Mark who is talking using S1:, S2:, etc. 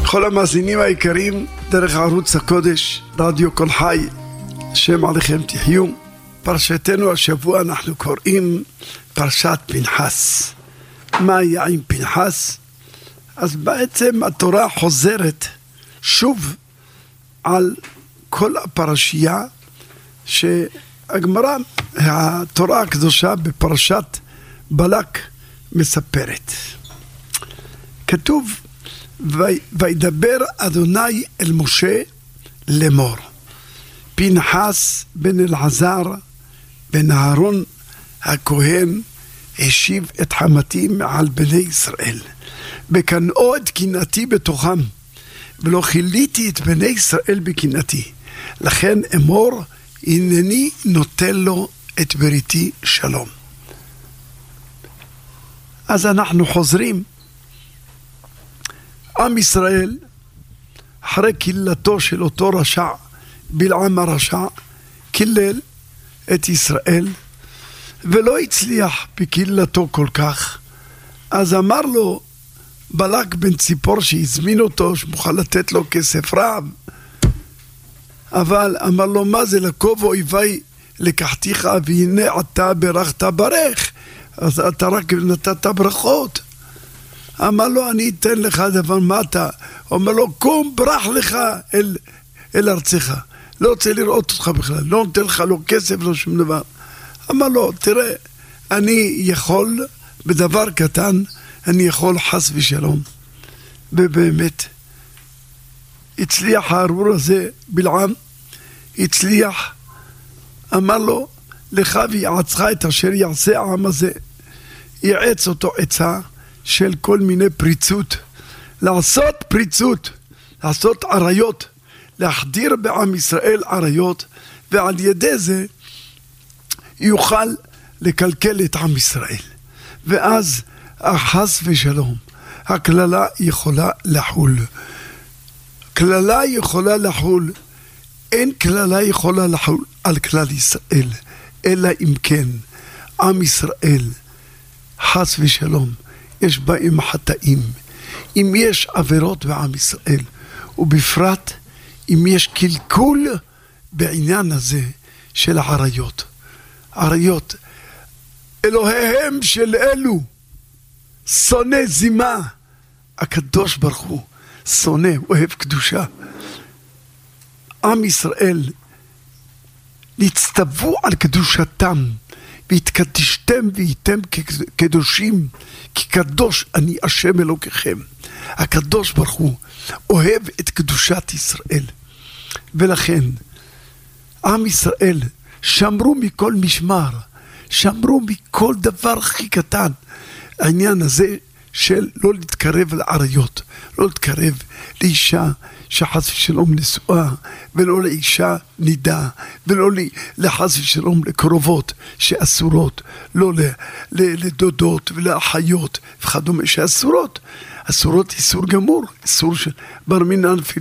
S1: לכל המאזינים היקרים דרך ערוץ הקודש, רדיו כל חי, השם עליכם תחיו. פרשתנו השבוע אנחנו קוראים פרשת פנחס. מה היה עם פנחס? אז בעצם התורה חוזרת שוב על כל הפרשייה שהגמרא, התורה הקדושה בפרשת בלק מספרת. כתוב וידבר אדוני אל משה לאמור, פנחס בן אלעזר בן אהרון הכהן השיב את חמתי מעל בני ישראל, בקנאו את קנאתי בתוכם, ולא חיליתי את בני ישראל בקנאתי, לכן אמור הנני נוטל לו את בריתי שלום. אז אנחנו חוזרים. עם ישראל, אחרי קללתו של אותו רשע, בלעם הרשע, קילל את ישראל, ולא הצליח בקללתו כל כך. אז אמר לו בלק בן ציפור שהזמין אותו, שמוכל לתת לו כסף רב, אבל אמר לו, מה זה לקוב אויבי לקחתיך, והנה אתה ברכת ברך, אז אתה רק נתת ברכות. אמר לו, אני אתן לך דבר, מה אתה? אומר לו, קום ברח לך אל ארצך, לא רוצה לראות אותך בכלל, לא נותן לך לא כסף, לא שום דבר. אמר לו, תראה, אני יכול בדבר קטן, אני יכול חס ושלום. ובאמת הצליח הארור הזה, בלעם הצליח. אמר לו, לך ויעצך את אשר יעשה העם הזה. יעץ אותו עצה של כל מיני פריצות, לעשות פריצות, לעשות עריות, להחדיר בעם ישראל עריות, ועל ידי זה יוכל לקלקל את עם ישראל. ואז חס ושלום הכללה יכולה לחול. כללה יכולה לחול, אין כללה יכולה לחול על כלל ישראל, אלא אם כן עם ישראל חס ושלום יש בהם חטאים, אם יש עבירות בעם ישראל, ובפרט אם יש קלקול בעניין הזה של עריות. עריות, אלוהיהם של אלו שונא זימה, הקדוש ברוך הוא שונא, אוהב קדושה. עם ישראל נצטוו על קדושתם, והתקדשתם והייתם קדושים, כי קדוש אני השם אלוקיכם. הקדוש ברוך הוא אוהב את קדושת ישראל, ולכן עם ישראל שמרו מכל משמר, שמרו מכל דבר הכי קטן. העניין הזה של לא להתקרב לעריות, לא להתקרב לאישה שחס ושלום נשואה, ולא לאישה נידה, ולא לחס ושלום לקרובות שאסורות, לא לדודות ולאחיות וכדומה שאסורות. אסורות איסור גמור, איסור של בר מינן,